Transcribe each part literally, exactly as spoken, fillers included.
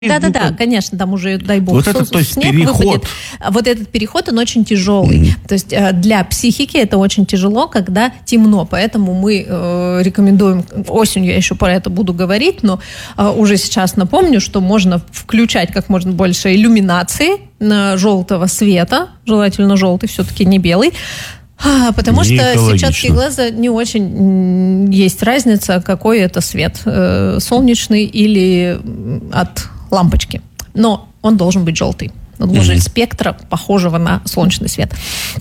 Да-да-да, конечно, там уже, дай бог, вот это, то есть, снег переход. выпадет. Вот этот переход, он очень тяжелый. Mm-hmm. То есть для психики это очень тяжело, когда темно. Поэтому мы э, рекомендуем, осенью я еще про это буду говорить, но э, уже сейчас напомню, что можно включать как можно больше иллюминации на желтого света, желательно желтый, все-таки не белый. Потому не что сетчатки глаза не очень есть разница, какой это свет, э, солнечный или от лампочки. Но он должен быть желтый. Он должен быть mm-hmm. спектра, похожего на солнечный свет.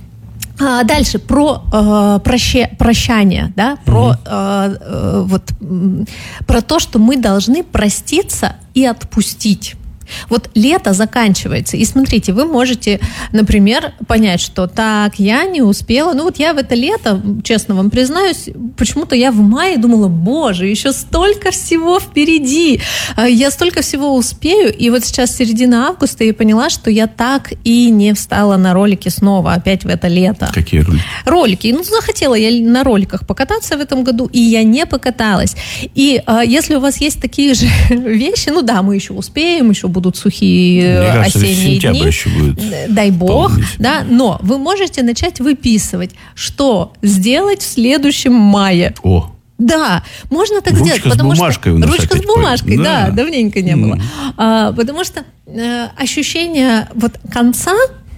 А дальше про э, проще, прощание, да, про, э, э, вот, про то, что мы должны проститься и отпустить. Вот лето заканчивается, и смотрите, вы можете, например, понять, что так, я не успела, ну вот я в это лето, честно вам признаюсь, почему-то я в мае думала, боже, еще столько всего впереди, я столько всего успею, и вот сейчас середина августа я поняла, что я так и не встала на ролики снова опять в это лето. Какие ролики? Ролики, ну захотела я на роликах покататься в этом году, и я не покаталась. И а, если у вас есть такие же вещи, ну да, мы еще успеем, еще будут будут сухие Мне кажется, осенние дни. Еще будет дай бог, да, но вы можете начать выписывать, что сделать в следующем мае. О. Да, можно так ручка сделать. Ручка с бумажкой. Что, ручка с бумажкой, да, да, давненько не было. Mm. А, потому что э, ощущение вот конца,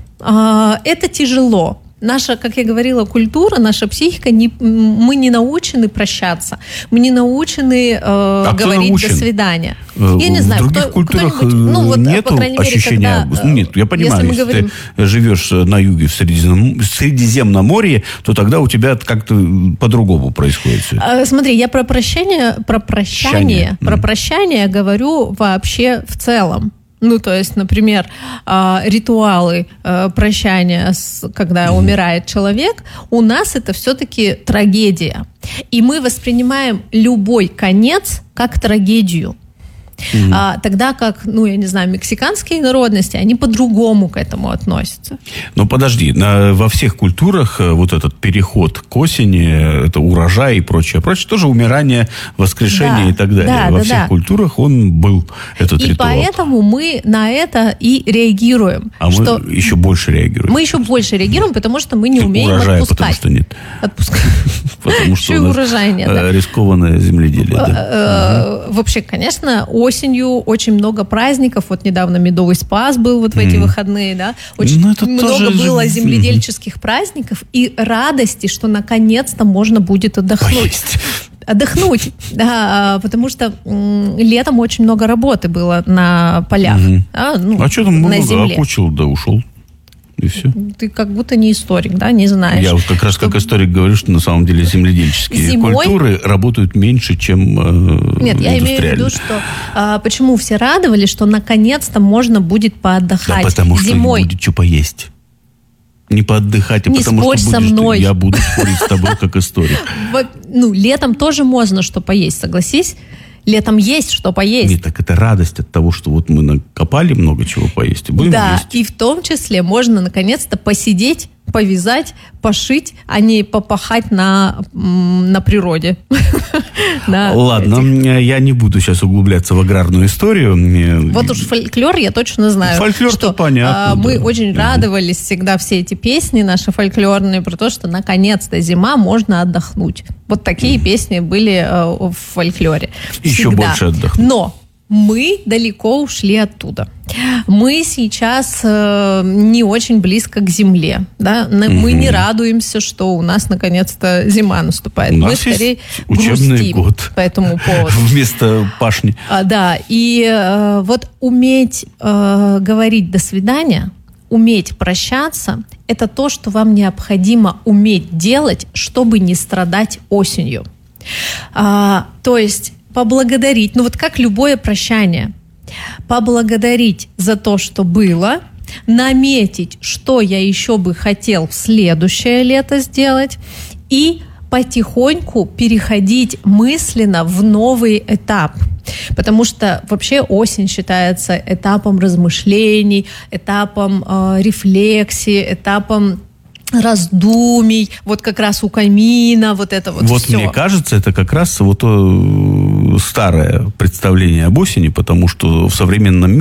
э, это тяжело. Наша, как я говорила, культура, наша психика, не, мы не научены прощаться, мы не научены э, а говорить научен? «до свидания». Я не в знаю, других кто, культурах ну, вот, нету по крайней мере, ощущения... когда, Нет, я понимаю, если, если говорим... ты живешь на юге в Средизем... Средиземноморье, то тогда у тебя как-то по-другому происходит все. А, смотри, я про прощание, про прощание, про прощание говорю вообще в целом. Ну, то есть, например, ритуалы прощания, когда mm-hmm. умирает человек, у нас это все-таки трагедия. И мы воспринимаем любой конец как трагедию. Mm-hmm. А, тогда как, ну, я не знаю, мексиканские народности, они по-другому к этому относятся. Ну, подожди, на, во всех культурах вот этот переход к осени, это урожай и прочее, прочее, тоже умирание, воскрешение да, и так далее. Да, во да, всех да. культурах он был, этот и ритуал. И поэтому мы на это и реагируем. А что мы еще больше реагируем. Мы еще больше реагируем, потому что мы не умеем урожая, отпускать. потому что нет. Отпускать. Потому что у нас рискованное земледелие. Вообще, конечно, осенью очень много праздников. Вот недавно Медовый Спас был вот в эти mm. выходные, да. Очень ну, много было же... земледельческих mm-hmm. праздников и радости, что наконец-то можно будет отдохнуть. Поесть. Отдохнуть, да, потому что м, летом очень много работы было на полях. Mm-hmm. Да, ну, а что там много окучил, да ушел. И все. Ты как будто не историк, да, не знаешь. Я вот как раз что... как историк говорю, что на самом деле земледельческие Зимой... культуры работают меньше, чем э, Нет, я имею в виду, что а, почему все радовались, что наконец-то можно будет поотдыхать. Да потому что Зимой. будет что поесть. Не поотдыхать, а не потому спорь что со будешь мной. Ты, я буду спорить с тобой как историк. Ну, летом тоже можно что поесть, согласись? Летом есть что поесть. Нет, так это радость от того, что вот мы накопали много чего поесть и будем да, есть. И в том числе можно наконец-то посидеть, повязать, пошить, а не попахать на, на природе. Ладно, я не буду сейчас углубляться в аграрную историю. Вот уж фольклор я точно знаю. Фольклор-то понятно. Мы очень радовались всегда, все эти песни наши фольклорные, про то, что наконец-то зима, можно отдохнуть. Вот такие песни были в фольклоре. Еще больше отдохнуть. Но мы далеко ушли оттуда. Мы сейчас э, не очень близко к земле. Да? Мы mm-hmm. не радуемся, что у нас наконец-то зима наступает. У мы нас скорее учебный грустим год по этому поводу. Вместо пашни. А, да, и э, вот уметь э, говорить «до свидания», уметь прощаться, это то, что вам необходимо уметь делать, чтобы не страдать осенью. А, то есть поблагодарить, ну вот как любое прощание, поблагодарить за то, что было, наметить, что я еще бы хотел в следующее лето сделать, и потихоньку переходить мысленно в новый этап. Потому что вообще осень считается этапом размышлений, этапом э, рефлексии, этапом раздумий, вот как раз у камина, вот это вот Вот все. Мне кажется, это как раз вот старое представление об осени, потому что в современном